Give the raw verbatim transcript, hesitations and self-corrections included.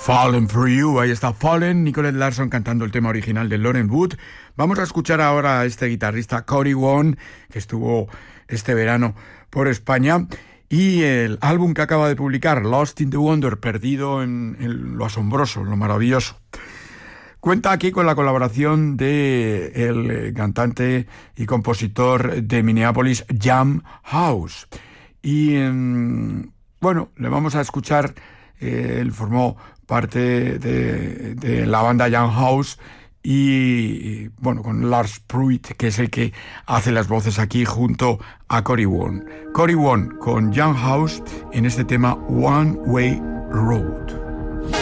Fallen for You, ahí está Fallen, Nicolette Larson cantando el tema original de Lauren Wood. Vamos a escuchar ahora a este guitarrista Cory Wong, que estuvo este verano por España, y el álbum que acaba de publicar, Lost in the Wonder, perdido en, en lo asombroso, en lo maravilloso. Cuenta aquí con la colaboración de el cantante y compositor de Minneapolis, Jam House. Y eh, bueno, le vamos a escuchar, eh, él formó parte de, de la banda Jam House y, bueno, con Lars Pruitt, que es el que hace las voces aquí junto a Cory Wong. Cory Wong con Jam House en este tema One Way Road.